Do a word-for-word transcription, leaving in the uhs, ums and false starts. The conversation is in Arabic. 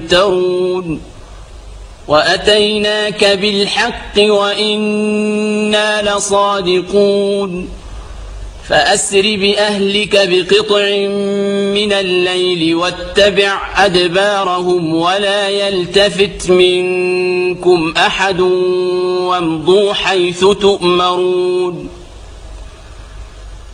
يفترون وأتيناك بالحق وإنا لصادقون فأسر بأهلك بقطع من الليل واتبع أدبارهم ولا يلتفت منكم أحد وامضوا حيث تؤمرون